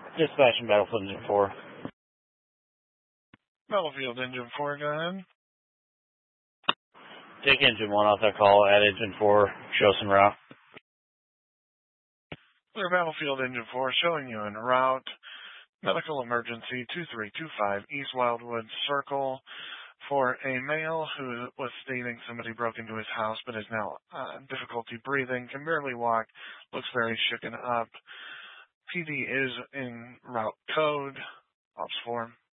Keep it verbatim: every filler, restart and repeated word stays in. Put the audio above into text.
Dispatching Battlefield Engine four. Battlefield Engine four, go ahead. Take Engine one off that call, add Engine four, show some route. Clear Battlefield Engine four, showing you en route. Medical emergency two three two five East Wildwood Circle for a male who was stating somebody broke into his house but has now uh, difficulty breathing, can barely walk, looks very shooken up. P D is in route code. Ops four.